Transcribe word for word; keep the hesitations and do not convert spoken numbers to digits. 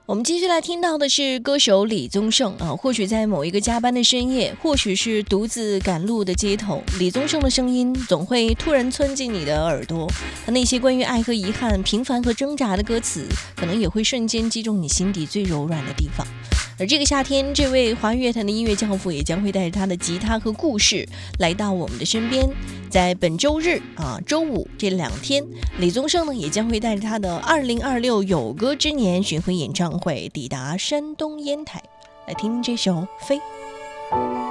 我们继续来听到的是歌手李宗盛啊，或许在某一个加班的深夜，或许是独自赶路的街头，李宗盛的声音总会突然钻进你的耳朵。他那些关于爱和遗憾、平凡和挣扎的歌词，可能也会瞬间击中你心底最柔软的地方。而这个夏天，这位华语乐坛的音乐教父也将会带着他的吉他和故事来到我们的身边。在本周日啊，周五这两天，李宗盛呢也将会带着他的二零二六有歌之年巡回演唱会抵达山东烟台，来听这首《飞》。